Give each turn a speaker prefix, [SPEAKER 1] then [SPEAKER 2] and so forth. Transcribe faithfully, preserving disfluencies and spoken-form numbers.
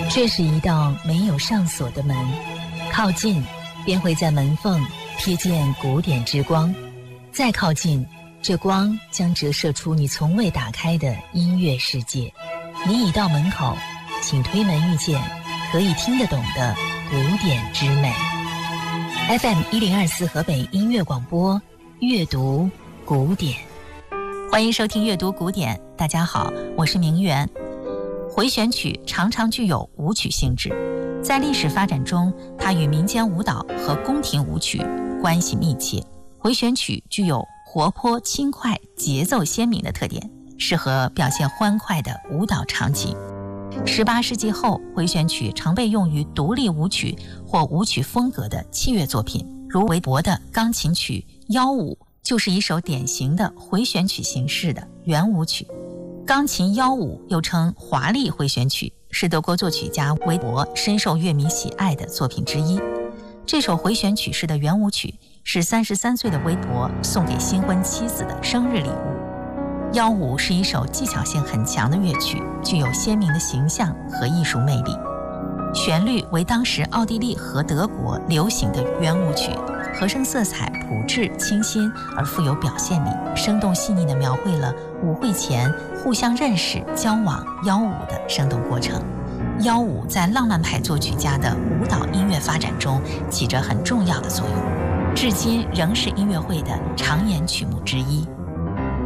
[SPEAKER 1] 这是一道没有上锁的门，靠近便会在门缝瞥见古典之光，再靠近，这光将折射出你从未打开的音乐世界。你已到门口，请推门遇见可以听得懂的古典之美。 F M 一零二四河北音乐广播，阅读古典，欢迎收听阅读古典。大家好，我是明媛。回旋曲常常具有舞曲性质，在历史发展中，它与民间舞蹈和宫廷舞曲关系密切。回旋曲具有活泼、轻快、节奏鲜明的特点，适合表现欢快的舞蹈场景。十八世纪后，回旋曲常被用于独立舞曲或舞曲风格的器乐作品，如韦伯的钢琴曲《妖舞》就是一首典型的回旋曲形式的圆舞曲。钢琴妖舞又称华丽回旋曲，是德国作曲家韦伯深受乐迷喜爱的作品之一。这首回旋曲式的圆舞曲是三十三岁的韦伯送给新婚妻子的生日礼物。妖舞是一首技巧性很强的乐曲，具有鲜明的形象和艺术魅力。旋律为当时奥地利和德国流行的圆舞曲，和声色彩朴质清新而富有表现力，生动细腻地描绘了舞会前互相认识、交往、邀舞的生动过程。邀舞在浪漫派作曲家的舞蹈音乐发展中起着很重要的作用，至今仍是音乐会的常演曲目之一。